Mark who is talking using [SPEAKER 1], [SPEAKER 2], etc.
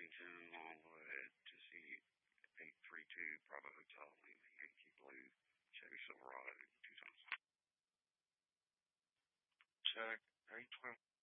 [SPEAKER 1] Washington, Longwood to see 832 Bravo Hotel in the Yankee Blue Chevy Silverado 2 tons. Check 812.